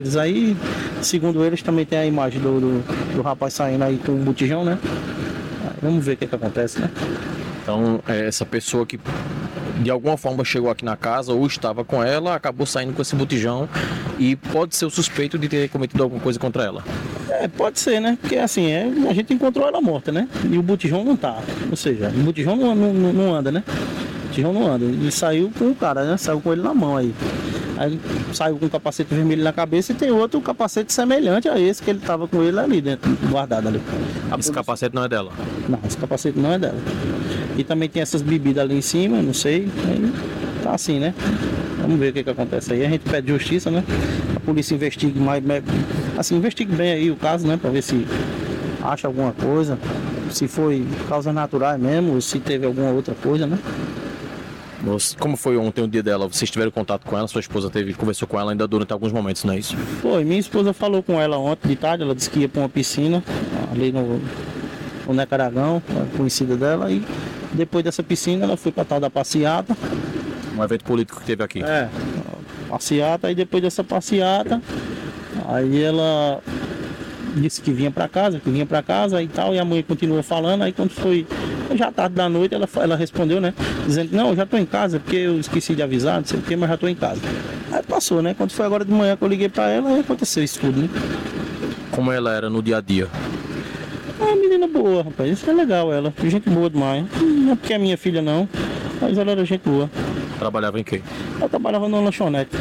Aí, segundo eles, também tem a imagem do rapaz saindo aí com um botijão, né? Aí, vamos ver o que acontece, né? Então, essa pessoa que de alguma forma chegou aqui na casa ou estava com ela, acabou saindo com esse botijão e pode ser o suspeito de ter cometido alguma coisa contra ela. Pode ser, né? Porque assim, a gente encontrou ela morta, né? E o botijão não tá. Ou seja, o botijão não anda, né? O botijão não anda. Ele saiu com o cara, né? Saiu com ele na mão aí. Aí saiu com um capacete vermelho na cabeça e tem outro capacete semelhante a esse que ele tava com ele ali dentro, guardado ali. Esse capacete não é dela? Não, esse capacete não é dela. E também tem essas bebidas ali em cima, não sei. Aí tá assim, né? Vamos ver o que acontece aí. A gente pede justiça, né? A polícia investigue mais, assim, investigue bem aí o caso, né? Pra ver se acha alguma coisa. Se foi causas naturais mesmo, ou se teve alguma outra coisa, né? Como foi ontem o dia dela? Vocês tiveram contato com ela? Sua esposa conversou com ela ainda durante alguns momentos, não é isso? Foi, minha esposa falou com ela ontem de tarde. Ela disse que ia pra uma piscina ali no Necaragão, conhecida dela. E depois dessa piscina ela foi pra tal da passeata. Um evento político que teve aqui. Passeata. E depois dessa passeata, aí ela disse que vinha pra casa e tal. E a mãe continuou falando. Aí quando foi já tarde da noite, ela respondeu, né? Dizendo, não, eu já tô em casa, porque eu esqueci de avisar, não sei o que, mas já tô em casa. Aí passou, né? Quando foi agora de manhã que eu liguei pra ela, aí aconteceu isso tudo, né? Como ela era no dia a dia? É uma menina boa, rapaz. Isso é legal, ela. Gente boa demais. Não é porque é minha filha, não. Mas ela era gente boa. Trabalhava em quê? Ela trabalhava numa lanchonete.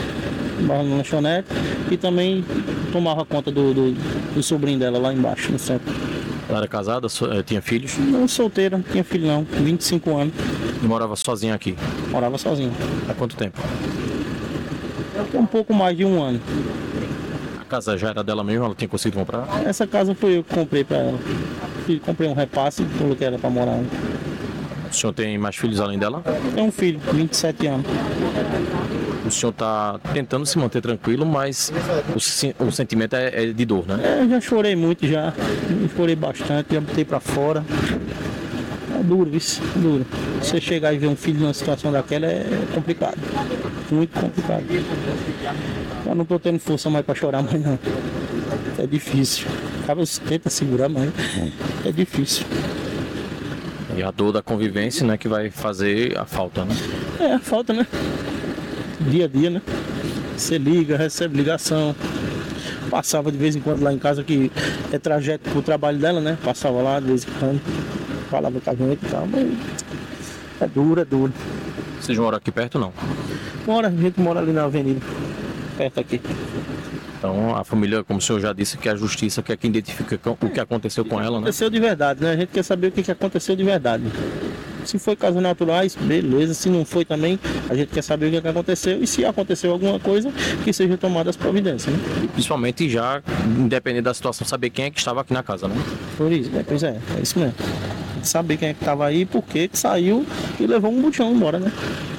E também tomava conta do sobrinho dela lá embaixo, no centro. Ela era casada? Tinha filhos? Não, solteira, não tinha filho não. 25 anos. E morava sozinha aqui? Morava sozinha. Há quanto tempo? Um pouco mais de um ano. A casa já era dela mesmo? Ela tinha conseguido comprar? Essa casa foi eu que comprei pra ela. Comprei um repasse e coloquei ela pra morar. O senhor tem mais filhos além dela? Tem um filho, 27 anos. O senhor está tentando se manter tranquilo, mas o sentimento é de dor, né? Já chorei muito já. Chorei bastante, já botei pra fora. É duro isso, é duro. Você chegar e ver um filho numa situação daquela é complicado. Muito complicado. Eu não tô tendo força mais pra chorar mais não. É difícil. Acaba tenta segurar, mas é difícil. E a dor da convivência, né, que vai fazer a falta, né? A falta, né? Dia a dia, né? Você liga, recebe ligação. Passava de vez em quando lá em casa, que é trajeto pro trabalho dela, né? Passava lá de vez em quando. Falava com a gente e tal, mas é duro, é duro. Vocês moram aqui perto ou não? A gente mora ali na avenida, perto aqui. Então a família, como o senhor já disse, que a justiça quer que identifique o que aconteceu com ela, né? Aconteceu de verdade, né? A gente quer saber o que aconteceu de verdade. Se foi casos naturais, beleza. Se não foi também, a gente quer saber o que aconteceu. E se aconteceu alguma coisa, que sejam tomadas providências, né? E principalmente já, independente da situação, saber quem é que estava aqui na casa, né? Por isso, pois é isso mesmo. Saber quem é que estava aí, por que saiu e levou um botão embora, né?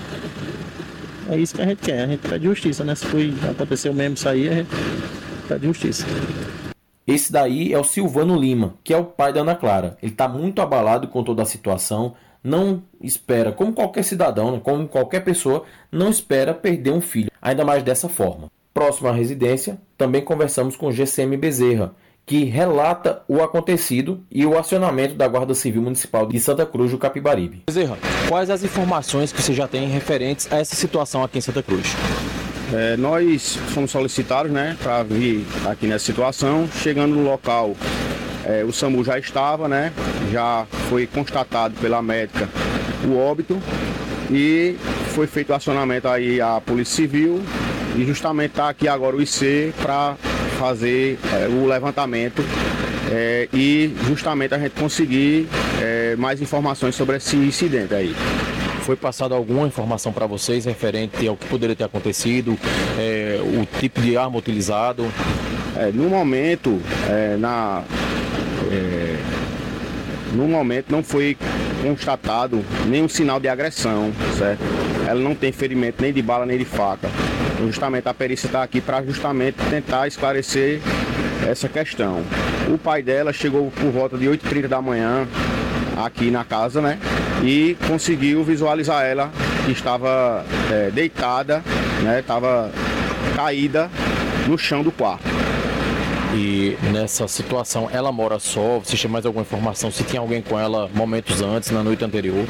É isso que a gente quer, a gente pede justiça, né? Se foi, aconteceu mesmo isso aí, a gente pede justiça. Esse daí é o Silvano Lima, que é o pai da Ana Clara. Ele está muito abalado com toda a situação, não espera, como qualquer cidadão, como qualquer pessoa, não espera perder um filho, ainda mais dessa forma. Próximo à residência, também conversamos com GCM Bezerra, que relata o acontecido e o acionamento da Guarda Civil Municipal de Santa Cruz do Capibaribe. Bezerra, quais as informações que você já tem referentes a essa situação aqui em Santa Cruz? Nós fomos solicitados, né, para vir aqui nessa situação. Chegando no local, o SAMU já estava, né, já foi constatado pela médica o óbito e foi feito o acionamento aí à Polícia Civil e justamente está aqui agora o IC para fazer o levantamento e justamente a gente conseguir mais informações sobre esse incidente aí. Foi passada alguma informação para vocês referente ao que poderia ter acontecido, o tipo de arma utilizado? No momento não foi constatado nenhum sinal de agressão, certo? Ela não tem ferimento nem de bala nem de faca. Justamente a perícia está aqui para justamente tentar esclarecer essa questão. O pai dela chegou por volta de 8h30 da manhã aqui na casa, né? E conseguiu visualizar ela que estava deitada, né? Estava caída no chão do quarto. E nessa situação, ela mora só? Você tem mais alguma informação? Se tinha alguém com ela momentos antes, na noite anterior?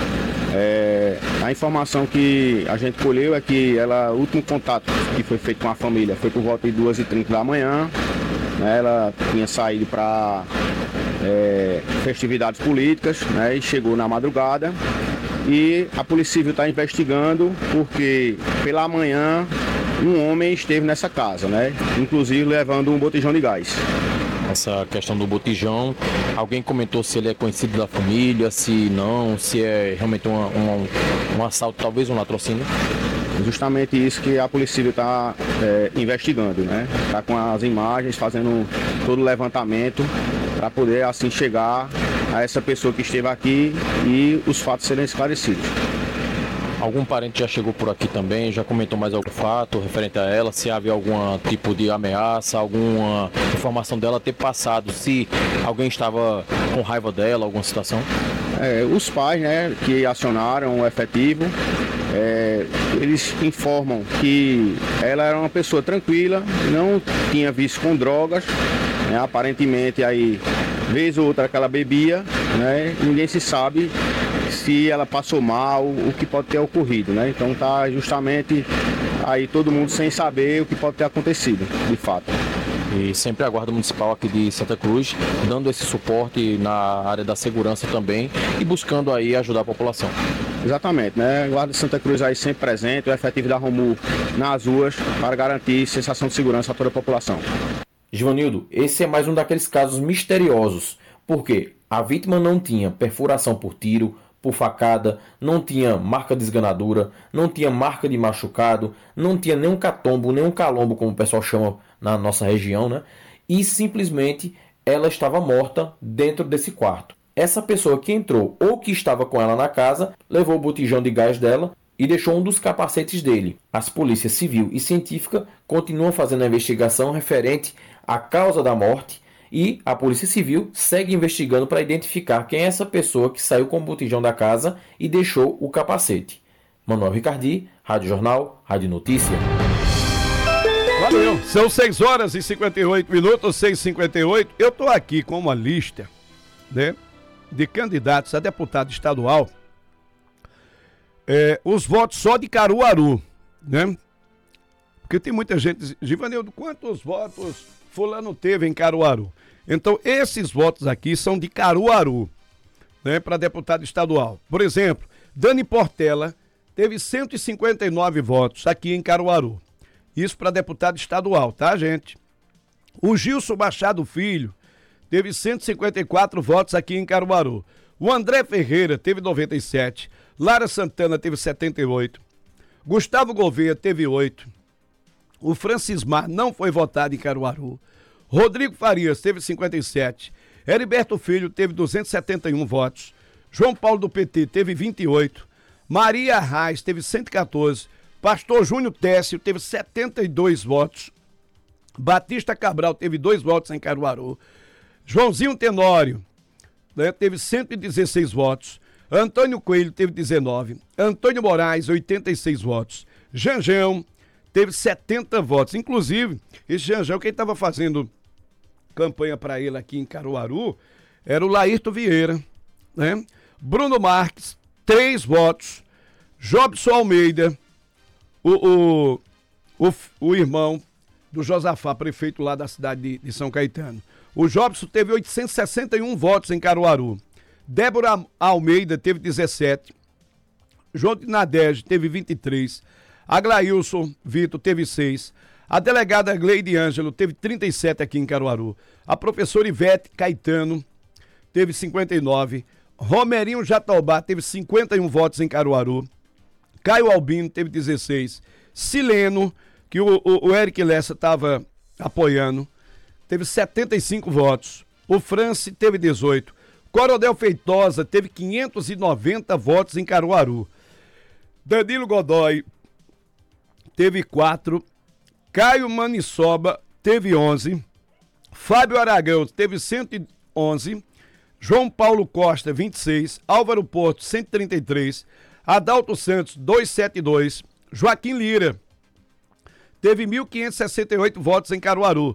A informação que a gente colheu é que o último contato que foi feito com a família foi por volta de 2h30 da manhã. Né? Ela tinha saído para festividades políticas, né? E chegou na madrugada. E a Polícia Civil está investigando porque pela manhã um homem esteve nessa casa, né? Inclusive levando um botijão de gás. Essa questão do botijão, alguém comentou se ele é conhecido da família, se não, se é realmente um assalto, talvez um latrocínio? Justamente isso que a Polícia Civil está investigando, né? Está com as imagens, fazendo todo o levantamento para poder assim chegar a essa pessoa que esteve aqui e os fatos serem esclarecidos. Algum parente já chegou por aqui também, já comentou mais algum fato referente a ela, se havia algum tipo de ameaça, alguma informação dela ter passado, se alguém estava com raiva dela, alguma situação? Os pais, né, que acionaram o efetivo, eles informam que ela era uma pessoa tranquila, não tinha vício com drogas, né, aparentemente aí, vez ou outra que ela bebia, né, ninguém se sabe se ela passou mal, o que pode ter ocorrido, né? Então tá justamente aí todo mundo sem saber o que pode ter acontecido, de fato. E sempre a Guarda Municipal aqui de Santa Cruz dando esse suporte na área da segurança também e buscando aí ajudar a população. Exatamente, né? A Guarda de Santa Cruz aí sempre presente, o efetivo da Romu nas ruas para garantir sensação de segurança a toda a população. Givanildo, esse é mais um daqueles casos misteriosos, porque a vítima não tinha perfuração por tiro, por facada, não tinha marca de esganadura, não tinha marca de machucado, não tinha nenhum catombo, nenhum calombo, como o pessoal chama na nossa região, né? E simplesmente ela estava morta dentro desse quarto. Essa pessoa que entrou ou que estava com ela na casa, levou o botijão de gás dela e deixou um dos capacetes dele. As polícias civil e científica continuam fazendo a investigação referente à causa da morte e a Polícia Civil segue investigando para identificar quem é essa pessoa que saiu com o botijão da casa e deixou o capacete. Manuel Ricardi, Rádio Jornal, Rádio Notícia. Valeu. São 6h58, 6h58. Eu estou aqui com uma lista, né, de candidatos a deputado estadual. Os votos só de Caruaru, né? Porque tem muita gente, Givanildo, quantos votos fulano teve em Caruaru? Então, esses votos aqui são de Caruaru, né, para deputado estadual. Por exemplo, Dani Portela teve 159 votos aqui em Caruaru. Isso para deputado estadual, tá, gente? O Gilson Machado Filho teve 154 votos aqui em Caruaru. O André Ferreira teve 97. Lara Santana teve 78. Gustavo Gouveia teve 8. O Francismar não foi votado em Caruaru. Rodrigo Farias teve 57. Heriberto Filho teve 271 votos. João Paulo do PT teve 28. Maria Arraes teve 114. Pastor Júnior Técio teve 72 votos. Batista Cabral teve 2 votos em Caruaru. Joãozinho Tenório, né, teve 116 votos. Antônio Coelho teve 19. Antônio Moraes, 86 votos. Janjão teve 70 votos. Inclusive, esse Janjão, quem estava fazendo campanha para ele aqui em Caruaru era o Laírto Vieira, né? Bruno Marques, 3 votos. Jobson Almeida, o irmão do Josafá, prefeito lá da cidade de São Caetano. O Jobson teve 861 votos em Caruaru. Débora Almeida teve 17. João de Nadege teve 23. Aglailson Vitor teve 6. A delegada Gleide Ângelo teve 37 aqui em Caruaru. A professora Ivete Caetano teve 59. Romerinho Jatobá teve 51 votos em Caruaru. Caio Albino teve 16. Sileno, que o Eric Lessa estava apoiando, teve 75 votos. O Franci teve 18. Coronel Feitosa teve 590 votos em Caruaru. Danilo Godoy teve 4. Caio Manissoba teve 11. Fábio Aragão teve 111. João Paulo Costa, 26. Álvaro Porto, 133. Adalto Santos, 272. Joaquim Lira teve 1.568 votos em Caruaru.